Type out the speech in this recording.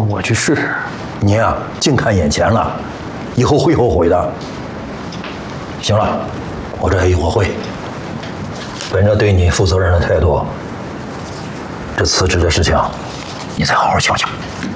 我去试试。 你呀，净看眼前了，以后会后悔的。行了，我这还有个会，本着对你负责任的态度，这辞职的事情，你再好好想想。